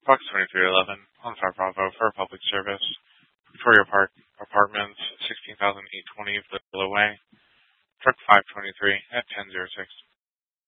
Fox 2311 on Far Bravo for public service. Victoria Park Apartments, 16,820 Willow Way. Truck 523 at 1006.